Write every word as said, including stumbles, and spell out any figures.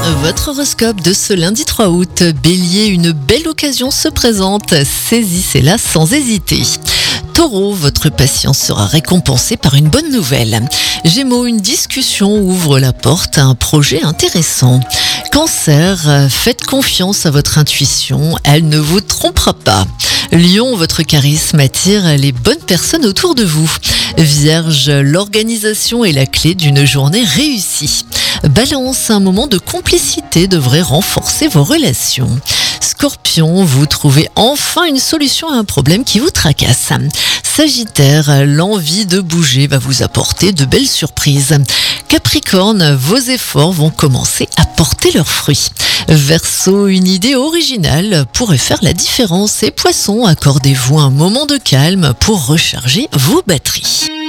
Votre horoscope de ce lundi trois août. Bélier, une belle occasion se présente. Saisissez-la sans hésiter. Taureau, votre patience sera récompensée par une bonne nouvelle. Gémeaux, une discussion ouvre la porte à un projet intéressant. Cancer, faites confiance à votre intuition, elle ne vous trompera pas. Lion, votre charisme attire les bonnes personnes autour de vous. Vierge, l'organisation est la clé d'une journée réussie. Balance, un moment de complicité devrait renforcer vos relations. Scorpion, vous trouvez enfin une solution à un problème qui vous tracasse. Sagittaire, l'envie de bouger va vous apporter de belles surprises. Capricorne, vos efforts vont commencer à porter leurs fruits. Verseau, une idée originale pourrait faire la différence. Et Poisson, accordez-vous un moment de calme pour recharger vos batteries.